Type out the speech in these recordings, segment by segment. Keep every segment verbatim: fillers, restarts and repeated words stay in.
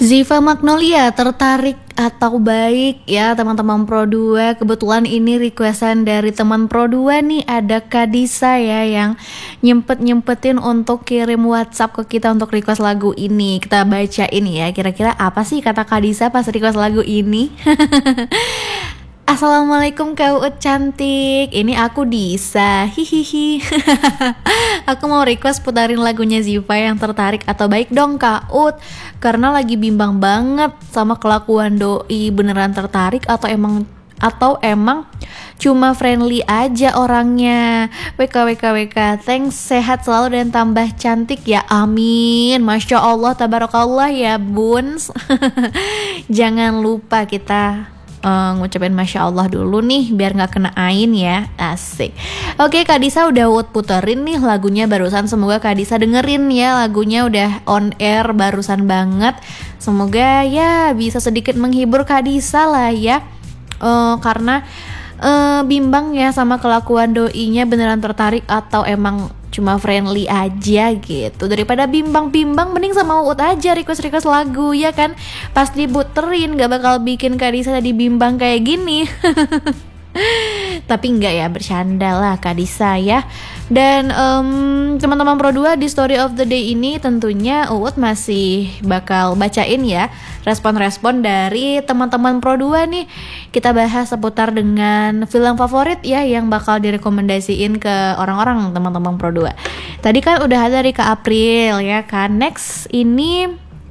Ziva Magnolia tertarik atau baik ya teman-teman Pro dua. Kebetulan ini requestan dari teman Pro dua nih, ada Kadisa ya yang nyempet-nyempetin untuk kirim WhatsApp ke kita untuk request lagu ini. Kita bacain ya, kira-kira apa sih kata Kadisa pas request lagu ini. Assalamualaikum Kak Uut cantik, ini aku Disa, hihihi. Aku mau request putarin lagunya Ziva yang tertarik atau baik dong Kak Uut, karena lagi bimbang banget sama kelakuan doi. Beneran tertarik atau emang atau emang cuma friendly aja orangnya. W K W K W K, thanks, sehat selalu dan tambah cantik ya, amin. Masya Allah, tabarakallah ya buns. Jangan lupa kita Uh, ngucapin Masya Allah dulu nih biar gak kena ain ya, asik. Oke, Kak Disa udah Wood puterin nih lagunya barusan. Semoga Kak Disa dengerin ya, lagunya udah on air barusan banget. Semoga ya bisa sedikit menghibur Kak Disa lah ya, uh, karena uh, bimbang ya sama kelakuan doinya. Beneran tertarik atau emang cuma friendly aja gitu. Daripada bimbang-bimbang, mending sama Uut aja request-request lagu ya kan. Pas diputerin gak bakal bikin Kak Disa tadi bimbang kayak gini. Tapi enggak ya, bercanda lah Kak Disa ya. Dan um, teman-teman Pro dua, di Story of the Day ini tentunya Uut masih bakal bacain ya respon-respon dari teman-teman Pro dua nih. Kita bahas seputar dengan film favorit ya yang bakal direkomendasiin ke orang-orang teman-teman Pro dua. Tadi kan udah ada dari Kak April ya kan. Next ini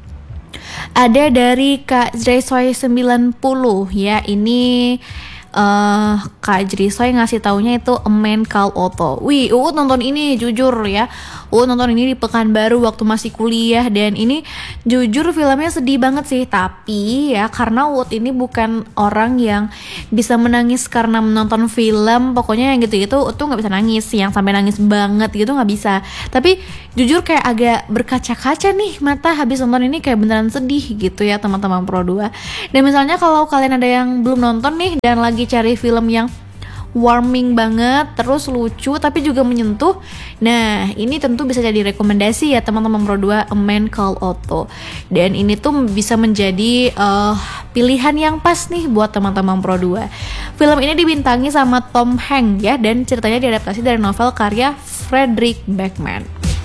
ada dari Kak Jresoy sembilan puluh ya. Ini Uh, Kak Jrisoy ngasih taunya itu A Man Called Otto. Wih, Uut nonton ini jujur ya, Uut nonton ini di Pekanbaru waktu masih kuliah. Dan ini jujur filmnya sedih banget sih. Tapi ya karena Uut ini bukan orang yang bisa menangis karena menonton film. Pokoknya yang gitu-gitu Uut tuh gak bisa nangis, yang sampai nangis banget gitu gak bisa. Tapi jujur kayak agak berkaca-kaca nih mata habis nonton ini, kayak beneran sedih gitu ya teman-teman Pro dua. Dan misalnya kalau kalian ada yang belum nonton nih dan lagi cari film yang warming banget, terus lucu tapi juga menyentuh, nah ini tentu bisa jadi rekomendasi ya teman-teman Pro dua, A Man Called Otto. Dan ini tuh bisa menjadi uh, pilihan yang pas nih buat teman-teman Pro dua. Film ini dibintangi sama Tom Hanks ya, dan ceritanya diadaptasi dari novel karya Frederick Backman.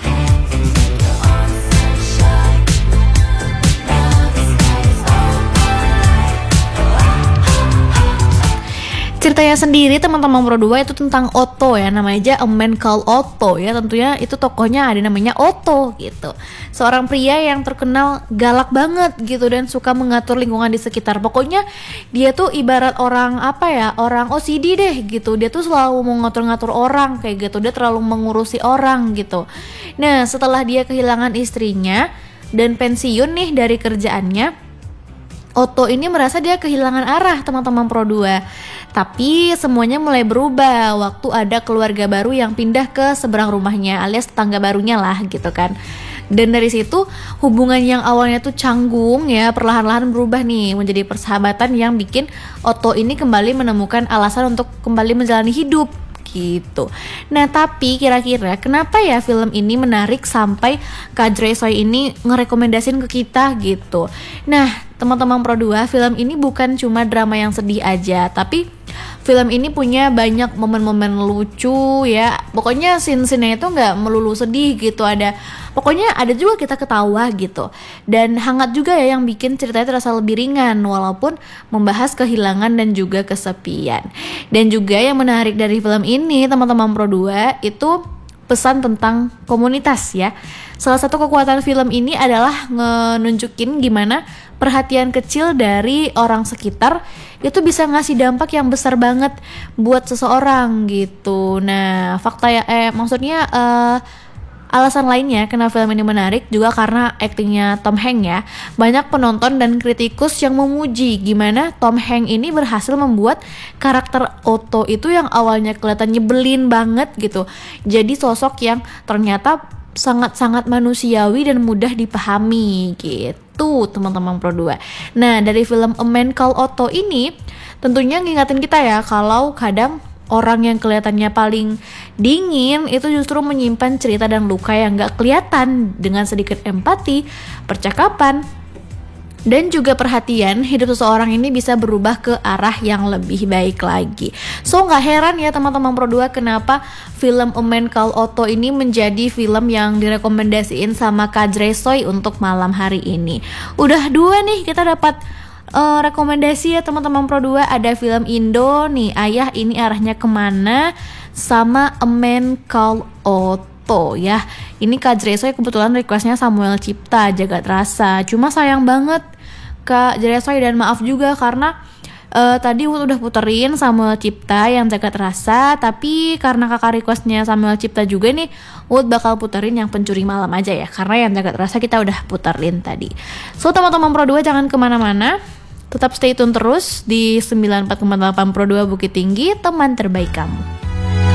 Ceritanya sendiri teman-teman Pro dua itu tentang Otto ya, namanya aja A Man Called Otto ya. Tentunya itu tokohnya ada namanya Otto gitu. Seorang pria yang terkenal galak banget gitu dan suka mengatur lingkungan di sekitar. Pokoknya dia tuh ibarat orang apa ya, orang O C D deh gitu. Dia tuh selalu mau ngatur-ngatur orang kayak gitu. Dia terlalu mengurusi orang gitu. Nah, setelah dia kehilangan istrinya dan pensiun nih dari kerjaannya, Otto ini merasa dia kehilangan arah teman-teman Pro dua. Tapi semuanya mulai berubah waktu ada keluarga baru yang pindah ke seberang rumahnya, alias tetangga barunya lah gitu kan. Dan dari situ hubungan yang awalnya tuh canggung ya perlahan-lahan berubah nih menjadi persahabatan yang bikin Otto ini kembali menemukan alasan untuk kembali menjalani hidup gitu. Nah, tapi kira-kira kenapa ya film ini menarik sampai Kak Jresoy ini ngerekomendasiin ke kita gitu. Nah, teman-teman Pro dua, film ini bukan cuma drama yang sedih aja, tapi film ini punya banyak momen-momen lucu ya. Pokoknya scene-scene-nya itu gak melulu sedih gitu, ada pokoknya ada juga kita ketawa gitu. Dan hangat juga ya yang bikin ceritanya terasa lebih ringan walaupun membahas kehilangan dan juga kesepian. Dan juga yang menarik dari film ini teman-teman Pro dua itu pesan tentang komunitas ya. Salah satu kekuatan film ini adalah ngenunjukin gimana perhatian kecil dari orang sekitar itu bisa ngasih dampak yang besar banget buat seseorang gitu. Nah, fakta ya eh maksudnya uh, alasan lainnya kenapa film ini menarik juga karena aktingnya Tom Hanks ya. Banyak penonton dan kritikus yang memuji gimana Tom Hanks ini berhasil membuat karakter Otto itu yang awalnya kelihatan nyebelin banget gitu, jadi sosok yang ternyata sangat-sangat manusiawi dan mudah dipahami gitu teman-teman Pro dua. Nah, dari film A Man Called Otto ini tentunya ngingatin kita ya kalau kadang orang yang kelihatannya paling dingin itu justru menyimpan cerita dan luka yang gak kelihatan. Dengan sedikit empati, percakapan, dan juga perhatian, hidup seseorang ini bisa berubah ke arah yang lebih baik lagi. So nggak heran ya teman-teman Pro dua kenapa film A Man Called Otto ini menjadi film yang direkomendasiin sama Kak Dresoy untuk malam hari ini. Udah dua nih kita dapat uh, rekomendasi ya teman-teman Pro dua. Ada film Indo nih, Ayah Ini Arahnya Kemana, sama A Man Called Otto ya. Ini Kak Dresoy kebetulan requestnya Samuel Cipta, Jagat Rasa. Cuma sayang banget Kak Dresoy, dan maaf juga karena uh, tadi udah puterin Samuel Cipta yang Jagat Rasa, tapi karena kakak requestnya Samuel Cipta juga nih, Wood bakal puterin yang Pencuri Malam aja ya, karena yang Jagat Rasa kita udah puterin tadi. So teman-teman Pro dua jangan kemana-mana, tetap stay tune terus di sembilan puluh empat koma delapan Pro dua Bukit Tinggi, teman terbaik kamu.